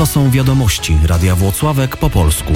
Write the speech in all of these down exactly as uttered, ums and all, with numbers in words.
To są wiadomości Radia Włocławek po polsku.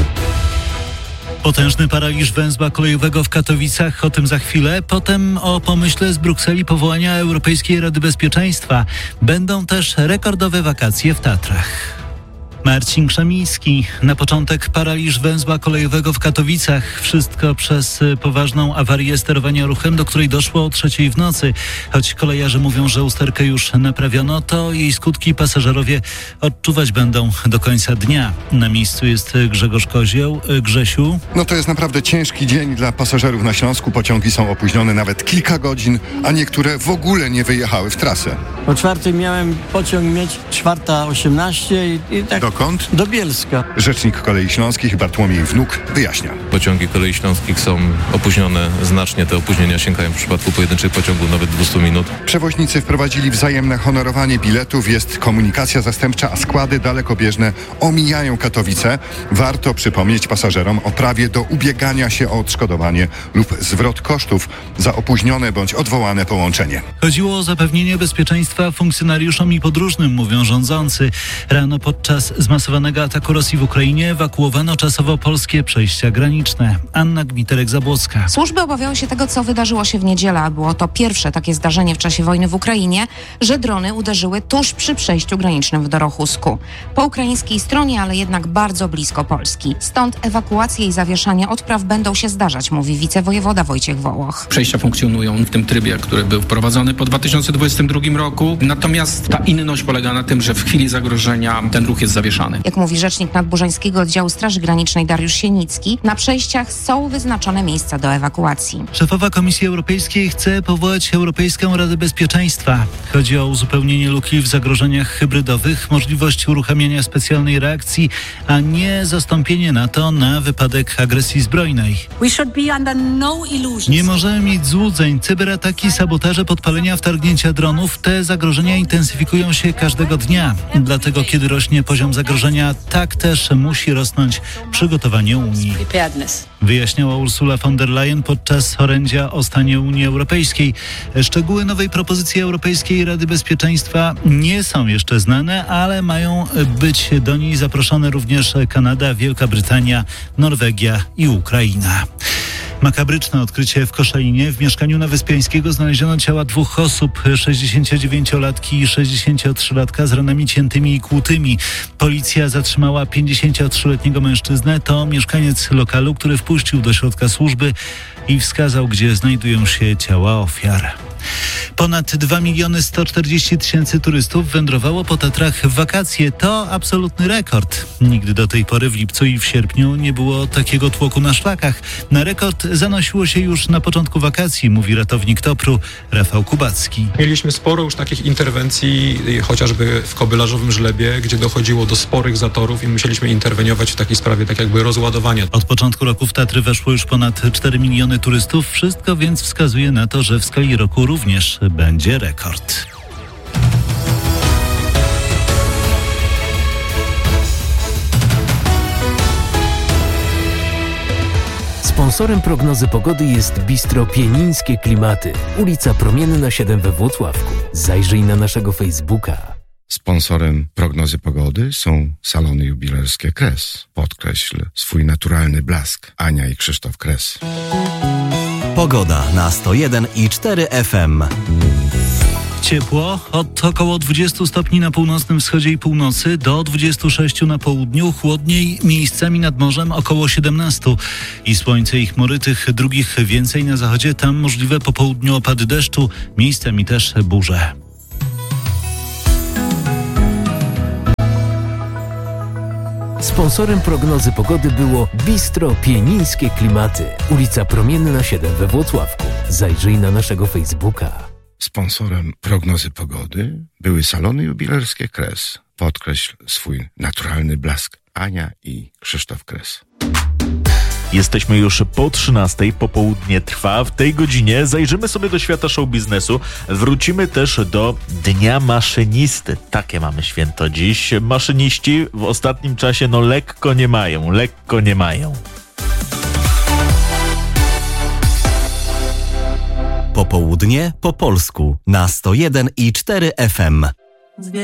Potężny paraliż węzła kolejowego w Katowicach, o tym za chwilę. Potem o pomyśle z Brukseli powołania Europejskiej Rady Bezpieczeństwa. Będą też rekordowe wakacje w Tatrach. Marcin Krzemiński. Na początek paraliż węzła kolejowego w Katowicach. Wszystko przez poważną awarię sterowania ruchem, do której doszło o trzeciej w nocy. Choć kolejarze mówią, że usterkę już naprawiono, to jej skutki pasażerowie odczuwać będą do końca dnia. Na miejscu jest Grzegorz Kozioł. Grzesiu. No to jest naprawdę ciężki dzień dla pasażerów na Śląsku. Pociągi są opóźnione nawet kilka godzin, a niektóre w ogóle nie wyjechały w trasę. O czwartej miałem pociąg mieć, czwarta osiemnaście i, i tak... Dokąd? Do Bielska. Rzecznik Kolei Śląskich Bartłomiej Wnuk wyjaśnia. Pociągi Kolei Śląskich są opóźnione znacznie. Te opóźnienia sięgają w przypadku pojedynczych pociągów nawet dwieście minut. Przewoźnicy wprowadzili wzajemne honorowanie biletów, jest komunikacja zastępcza, a składy dalekobieżne omijają Katowice. Warto przypomnieć pasażerom o prawie do ubiegania się o odszkodowanie lub zwrot kosztów za opóźnione bądź odwołane połączenie. Chodziło o zapewnienie bezpieczeństwa funkcjonariuszom i podróżnym, mówią rządzący. Rano podczas zmasowanego ataku Rosji w Ukrainie ewakuowano czasowo polskie przejścia graniczne. Anna Gmiterek-Zabłocka. Służby obawiają się tego, co wydarzyło się w niedzielę, a było to pierwsze takie zdarzenie w czasie wojny w Ukrainie, że drony uderzyły tuż przy przejściu granicznym w Dorochusku. Po ukraińskiej stronie, ale jednak bardzo blisko Polski. Stąd ewakuacje i zawieszanie odpraw będą się zdarzać, mówi wicewojewoda Wojciech Wołoch. Przejścia funkcjonują w tym trybie, który był wprowadzony po dwa tysiące dwudziestym drugim roku. Natomiast ta inność polega na tym, że w chwili zagrożenia ten ruch jest zawieszany. Jak mówi rzecznik Nadburzańskiego Oddziału Straży Granicznej Dariusz Sienicki, na przejściach są wyznaczone miejsca do ewakuacji. Szefowa Komisji Europejskiej chce powołać Europejską Radę Bezpieczeństwa. Chodzi o uzupełnienie luki w zagrożeniach hybrydowych, możliwość uruchamiania specjalnej reakcji, a nie zastąpienie NATO na wypadek agresji zbrojnej. Nie możemy mieć złudzeń. Cyberataki, sabotaże, podpalenia, wtargnięcia dronów, te zagrożenia intensyfikują się każdego dnia. Dlatego kiedy rośnie poziom zagrożenia, tak też musi rosnąć przygotowanie Unii. Wyjaśniała Ursula von der Leyen podczas orędzia o stanie Unii Europejskiej. Szczegóły nowej propozycji Europejskiej Rady Bezpieczeństwa nie są jeszcze znane, ale mają być do niej zaproszone również Kanada, Wielka Brytania, Norwegia i Ukraina. Makabryczne odkrycie w Koszalinie. W mieszkaniu na Wyspiańskiego znaleziono ciała dwóch osób, sześćdziesięciodziewięciolatki i sześćdziesięciotrzylatka z ranami ciętymi i kłutymi. Policja zatrzymała pięćdziesięciotrzyletniego mężczyznę. To mieszkaniec lokalu, który wpuścił do środka służby i wskazał, gdzie znajdują się ciała ofiar. Ponad dwa miliony sto czterdzieści tysięcy turystów wędrowało po Tatrach w wakacje. To absolutny rekord. Nigdy do tej pory w lipcu i w sierpniu nie było takiego tłoku na szlakach. Na rekord zanosiło się już na początku wakacji, mówi ratownik Topru Rafał Kubacki. Mieliśmy sporo już takich interwencji, chociażby w Kobylarzowym Żlebie, gdzie dochodziło do sporych zatorów i musieliśmy interweniować w takiej sprawie, tak jakby rozładowania. Od początku roku w Tatry weszło już ponad cztery miliony turystów. Wszystko więc wskazuje na to, że w skali roku również będzie rekord. Sponsorem prognozy pogody jest Bistro Pienińskie Klimaty. Ulica Promienna siedem we Włocławku. Zajrzyj na naszego Facebooka. Sponsorem prognozy pogody są salony jubilerskie Kres. Podkreśl swój naturalny blask. Ania i Krzysztof Kres. Pogoda na sto jeden i cztery F M. Ciepło od około dwudziestu stopni na północnym wschodzie i północy do dwudziestu sześciu na południu, chłodniej miejscami nad morzem około siedemnastu. I słońce i chmury, tych drugich więcej na zachodzie, tam możliwe po południu opady deszczu, miejscami też burze. Sponsorem prognozy pogody było Bistro Pienińskie Klimaty. Ulica Promienna siedem we Włocławku. Zajrzyj na naszego Facebooka. Sponsorem prognozy pogody były salony jubilerskie Kres. Podkreśl swój naturalny blask. Ania i Krzysztof Kres. Jesteśmy już po trzynastej, popołudnie trwa. W tej godzinie zajrzymy sobie do świata show biznesu. Wrócimy też do Dnia Maszynisty. Takie mamy święto dziś. Maszyniści w ostatnim czasie no lekko nie mają, lekko nie mają. Popołudnie po polsku na sto jeden i cztery F M.